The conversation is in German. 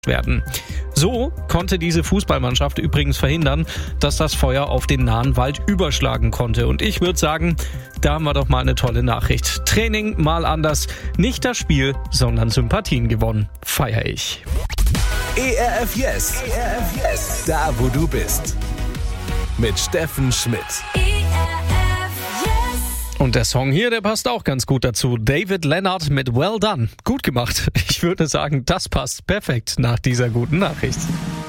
werden. So konnte diese Fußballmannschaft übrigens verhindern, dass das Feuer auf den nahen Wald überschlagen konnte. Und ich würde sagen, da haben wir doch mal eine tolle Nachricht. Training mal anders. Nicht das Spiel, sondern Sympathien gewonnen. Feier ich. ERF Yes. Da, wo du bist. Mit Steffen Schmidt. Und der Song hier, der passt auch ganz gut dazu. David Leonard mit Well Done. Gut gemacht. Ich würde sagen, das passt perfekt nach dieser guten Nachricht.